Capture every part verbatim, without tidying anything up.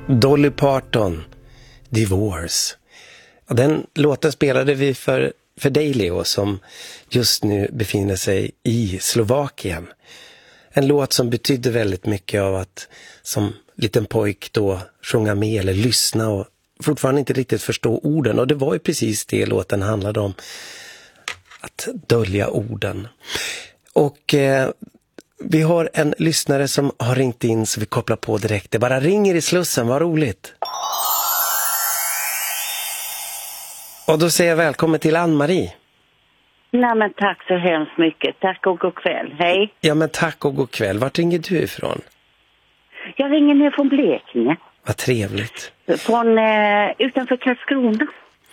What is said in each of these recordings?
Dolly Parton, Divorce. Och den låten spelade vi för, för dig, Leo, som just nu befinner sig i Slovakien. En låt som betydde väldigt mycket av att som liten pojk då sjunga med eller lyssna och fortfarande inte riktigt förstå orden. Och det var ju precis det låten handlade om, att dölja orden. Och eh, vi har en lyssnare som har ringt in, så vi kopplar på direkt. Det bara ringer i Slussen, vad roligt. Och då säger jag välkommen till Ann-Marie. Nej, men tack så hemskt mycket. Tack och god kväll. Hej. Ja, men tack och god kväll. Vart ringer du ifrån? Jag ringer ner från Blekinge. Vad trevligt. Från eh, utanför Karlskrona.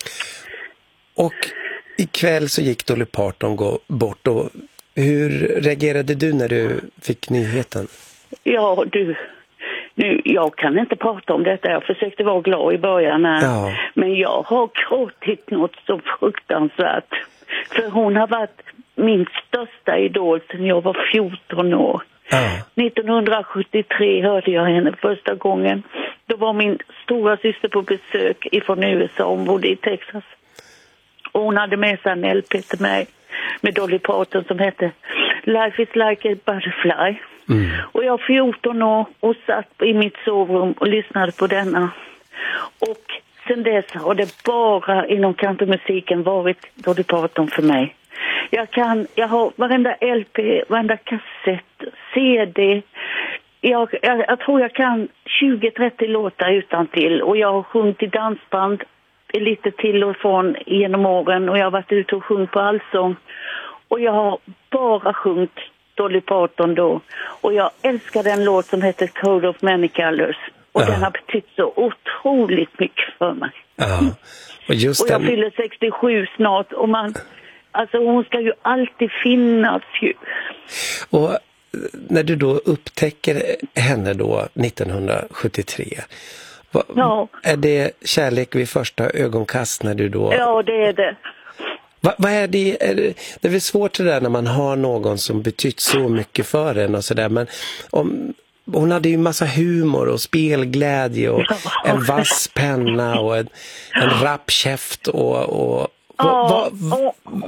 Och ikväll så gick Dolly Parton gå bort. Och hur reagerade du när du fick nyheten? Ja, du... Nu, jag kan inte prata om detta. Jag försökte vara glad i början här. Ja. Men jag har gråtit något så fruktansvärt. För hon har varit min största idol sedan jag var fjorton år. Ja. nittonhundrasjuttiotre hörde jag henne första gången. Då var min stora syster på besök ifrån U S A. Hon bodde i Texas. Och hon hade med sig en L P till mig med Dolly Parton som hette Life is like a butterfly. Mm. Och jag var fjorton år och satt i mitt sovrum och lyssnade på denna. Och sen dess har det bara inom countrymusiken varit Dolly Parton för mig. Jag kan, jag har varenda L P, varenda kassett, C D. Jag, jag, jag tror jag kan tjugo trettio låtar utan till. Och jag har sjungit i dansband lite till och från genom åren. Och jag har varit ute och sjungit på allsång. Och jag har bara sjungit Dolly Parton då. Och jag älskar den låt som heter Code of Many Colors. Och ja. Den har betytt så otroligt mycket för mig. Ja. Och, just och jag den... fyller sextiosju snart. Och man, alltså hon ska ju alltid finnas ju. Och när du då upptäcker henne då nittonhundrasjuttiotre. Vad, ja. Är det kärlek vid första ögonkast när du då... Ja, det är det. Vad va är det? Är det? Det är väl svårt det där när man har någon som betytt så mycket för en och sådär. Men om, hon hade ju massa humor och spelglädje och en vass penna och en, en rapp käft och... och va, va, va,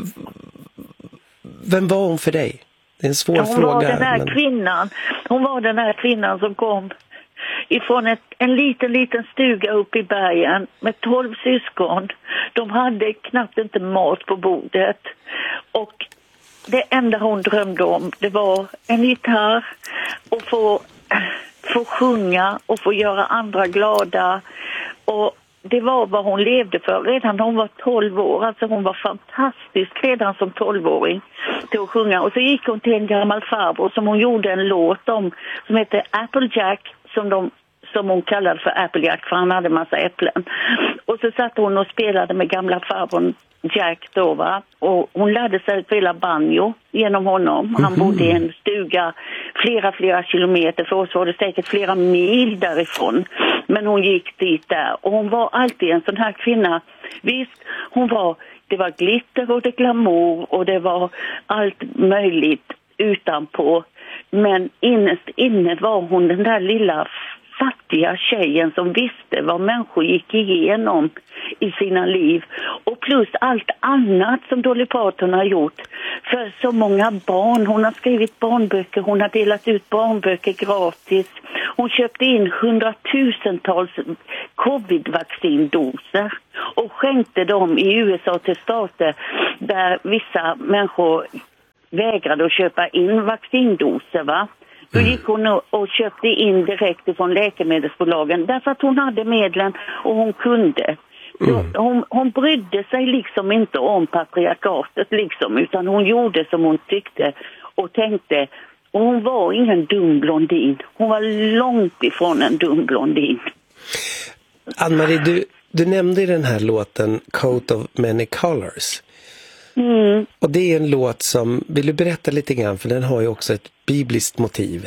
vem var hon för dig? Det är en svår hon fråga. Hon var den här men... kvinnan. Hon var den här kvinnan som kom ifrån ett, en liten, liten stuga uppe i bergen med tolv syskon. De hade knappt inte mat på bordet. Och det enda hon drömde om, det var en gitarr och få, få sjunga och få göra andra glada. Och det var vad hon levde för redan när hon var tolv år. Alltså hon var fantastisk redan som tolvåring till att sjunga. Och så gick hon till en gammal farbror som hon gjorde en låt om som heter Applejack, som de som hon kallade för Applejack för han hade massa äpplen. Och så satt hon och spelade med gamla farbrorn Jack då, va? Och hon lärde sig att spela banjo genom honom. Han mm-hmm. bodde i en stuga flera, flera kilometer. För oss var det säkert flera mil därifrån. Men hon gick dit där. Och hon var alltid en sån här kvinna. Visst, hon var, det var glitter och det glamour och det var allt möjligt utanpå. Men innerst inne var hon den där lilla fattiga tjejen som visste vad människor gick igenom i sina liv. Och plus allt annat som Dolly Parton har gjort för så många barn. Hon har skrivit barnböcker, hon har delat ut barnböcker gratis. Hon köpte in hundratusentals covid-vaccindoser och skänkte dem i U S A till stater där vissa människor vägrade att köpa in vaccindoser, va? Då gick hon och köpte in direkt från läkemedelsbolagen därför att hon hade medlen och hon kunde. Mm. Hon, hon brydde sig liksom inte om patriarkatet liksom, utan hon gjorde som hon tyckte och tänkte. Och hon var ingen dum blondin. Hon var långt ifrån en dum blondin. Ann-Marie, du, du nämnde i den här låten Coat of Many Colors. Mm. Och det är en låt som, vill du berätta lite grann, för den har ju också ett bibliskt motiv.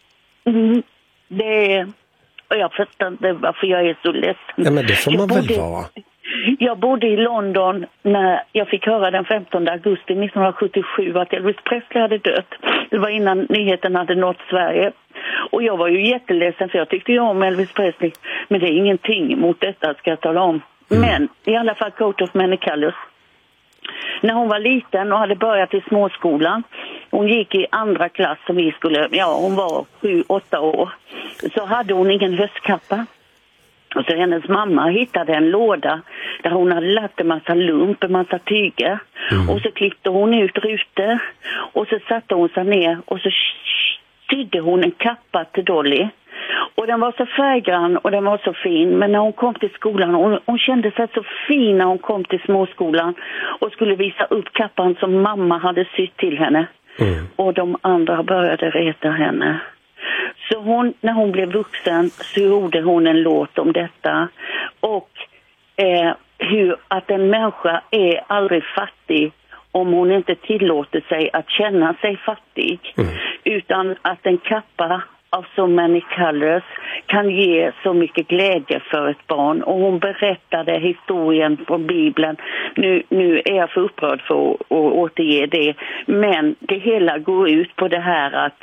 Mm. Det är, och jag förstår inte varför jag är så ledsen. Ja, men det får man jag väl bodde, vara. Jag bodde i London när jag fick höra den femtonde augusti nittonhundrasjuttiosju att Elvis Presley hade dött. Det var innan nyheten hade nått Sverige. Och jag var ju jätteledsen för jag tyckte ju om Elvis Presley. Men det är ingenting mot detta, ska jag tala om. Mm. Men i alla fall Coat of Many Colors. När hon var liten och hade börjat i småskolan. Hon gick i andra klass som vi skulle, ja hon var sju, åtta år. Så hade hon ingen höstkappa. Och så hennes mamma hittade en låda där hon hade lagt en massa lump, en massa tyger. Mm. Och så klippte hon ut rutor. Och så satte hon sig ner och så sydde hon en kappa till Dolly. Och den var så färggrann och den var så fin. Men när hon kom till skolan, hon, hon kände sig så fin när hon kom till småskolan. Och skulle visa upp kappan som mamma hade sytt till henne. Mm. Och de andra började reta henne. Så hon, när hon blev vuxen så gjorde hon en låt om detta. Och eh, hur att en människa är aldrig fattig om hon inte tillåter sig att känna sig fattig. Mm. Utan att en kappa av So Many Colors kan ge så mycket glädje för ett barn. Och hon berättade historien från Bibeln. Nu, nu är jag för upprörd för att, att återge det. Men det hela går ut på det här att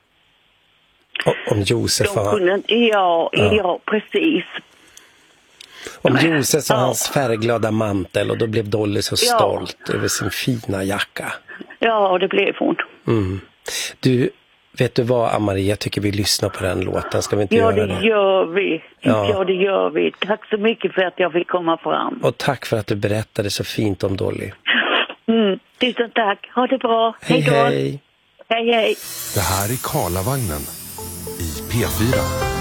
om Josef de kunde, ja, ja, ja, precis. Om Josef och ja. hans färgglada mantel och då blev Dolly så stolt ja. över sin fina jacka. Ja, det blev hon. Mm. Du, vet du vad, Ann-Marie? Jag tycker vi lyssnar på den låten. Ska vi inte ja, göra det? Ja, det gör vi. Ja. ja, det gör vi. Tack så mycket för att jag fick komma fram. Och tack för att du berättade så fint om Dolly. Mm, tusen tack. Ha det bra. Hej, hej då. Hej, hej. Hej. Det här är Karlavagnen i P fyra.